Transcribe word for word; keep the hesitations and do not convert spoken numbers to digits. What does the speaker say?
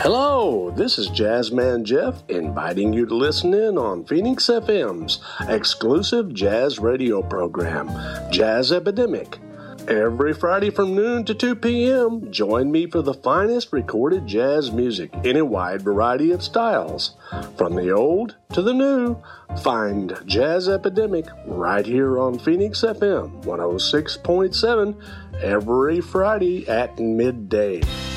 Hello, this is Jazzman Jeff inviting you to listen in on Phoenix F M's exclusive jazz radio program, Jazz Epidemic. Every Friday from noon to two p.m., join me for the finest recorded jazz music in a wide variety of styles. From the old to the new, find Jazz Epidemic right here on Phoenix F M one oh six point seven every Friday at midday.